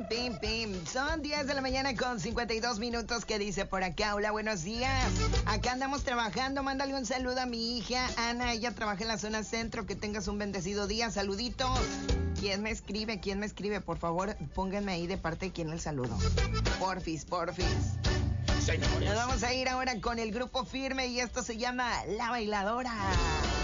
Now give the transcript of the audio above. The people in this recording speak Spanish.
pim, pim. Son 10 de la mañana con 52 minutos. ¿Qué dice por acá? Hola, buenos días. Acá andamos trabajando. Mándale un saludo a mi hija Ana. Ella trabaja en la zona centro. Que tengas un bendecido día. Saluditos. ¿Quién me escribe? ¿Quién me escribe? Por favor, pónganme ahí de parte de quién el saludo. Porfis, porfis. Señores. Nos vamos a ir ahora con el grupo Firme y esto se llama La Bailadora.